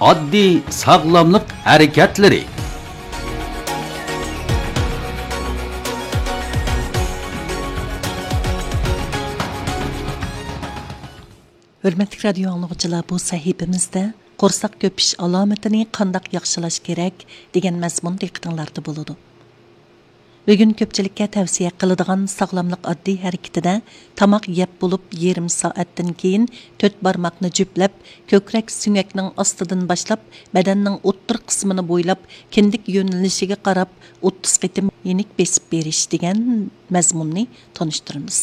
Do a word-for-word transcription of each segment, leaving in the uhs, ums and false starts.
oddiy sog'lomlik harakatlari. Hürmetli radyo anlıqçılar, bu sahibimizde qo'rsoq ko'pish alomatini qandoq yaxshilash kerak degan mazmun diqqatinglarda bo'ladi. Bugun ko'pchilikka tavsiya qiladigan sog'lomlik oddiy harakatida tamoq yeb bo'lib yarim soatdan keyin to'rt barmoqni juplab, ko'krak sumakning ostidan boshlab, badanning o'ttir qismini bo'ylab, kindik yo'nalishiga qarab o'ttiz qitim yenik besib berish degan mazmunni tanishtiramiz.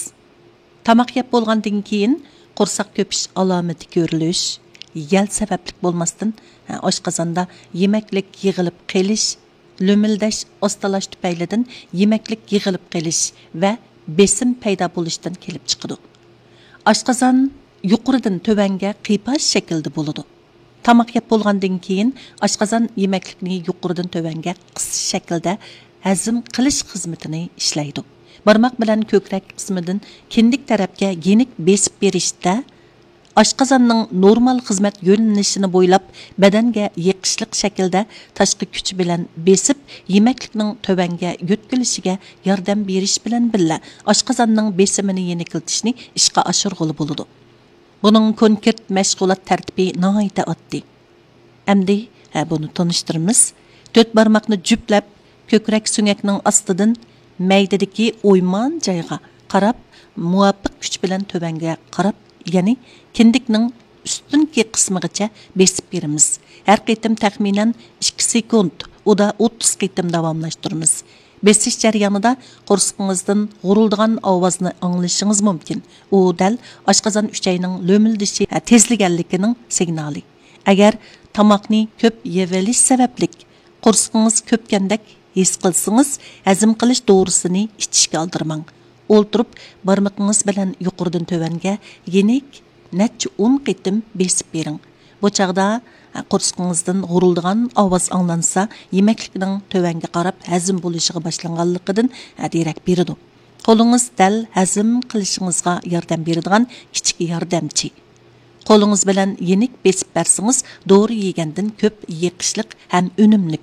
Tamoq yeb bo'lgandan keyin qo'rsoq ko'pish alomati ko'rilish, yal sabablik bo'lmasdan oshqozonda yemaklik yig'ilib qelish, lo'mildash, ostalash tufaylidan yemaklik yig'ilib qelish va besim paydo bo'lishdan kelib chiqadi. Oshqozon yuqoridan tövanga qipash shaklda bo'ladi. Tamoq yeb bo'lgandan keyin oshqozon yemaklikni yuqoridan tövanga qisish shaklda hazm qilish xizmatini ishlaydi. Barmoq bilan ko'krak qismidan kindik tarafga yenik besib berishda oshqozonning normal xizmat yo'nalishini bo'ylab badanga yiqishliq shaklda tashqi kuch bilan besib yemaklikning tövanga yo'tkilishiga yordam berish bilan birga oshqozonning besimini yenikiltishni ishga oshirg'ili bo'ladi. Buning konkret mashg'ulot tartibi nihoyatda oddiy. Endi buni tanishtiramiz. to'rt barmoqni juplab, ko'krak sumakning ostidan maydadagi o'yman joyga qarab, muvofiq kuch bilan tövanga qarab, ya'ni kindikning ustunki qismigacha besib beramiz. Har qitim taxminan ikki sekund, u da o'ttiz qitim davomlashtiramiz. Besish jarayonida qo'rsog'ingizdan g'urildigan ovozni anglashingiz mumkin. U dal oshqozon uchayning lo'mildishi tezliganligining signali. Agar tamoqni ko'p yevelish sababli qo'rsog'ingiz ko'pgandek his qilsangiz, hazm qilish dori'sini ichishga oldirmang. O'ltirib barmoqingiz bilan yuqoridan tövanga yenik necha o'n qitim besib bering. Bu chaqda qo'rsog'ingizdan g'urildigan ovoz anglansa, yemaklikning tövanga qarab hazm bo'lishiga boshlanganligidan derak beradi. Qo'lingiz dal hazm qilishingizga yordam beradigan kichik yordamchi. Qo'lingiz bilan yenik besib bersangiz, dori yegandan ko'p yiqishliq ham unumlik.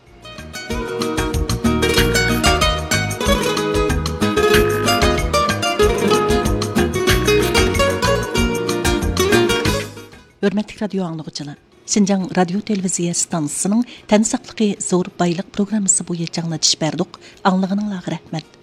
Hürmetli radyo anlıqçılar, Şinjan Radio Televiziya stansiyasının tən saqlıqı zor bayliq programması boyu canlı diş berdik. Anlığınızga rahmet.